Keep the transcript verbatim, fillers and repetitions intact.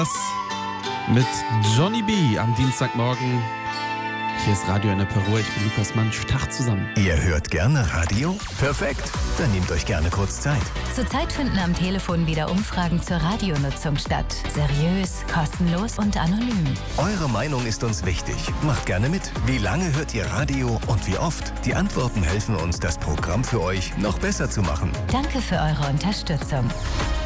Mit Johnny B. am Dienstagmorgen. Hier ist Radio N P R. Ich bin Lukas Mansch. Tag zusammen. Ihr hört gerne Radio? Perfekt. Dann nehmt euch gerne kurz Zeit. Zurzeit finden am Telefon wieder Umfragen zur Radionutzung statt. Seriös, kostenlos und anonym. Eure Meinung ist uns wichtig. Macht gerne mit. Wie lange hört ihr Radio und wie oft? Die Antworten helfen uns, das Programm für euch noch besser zu machen. Danke für eure Unterstützung.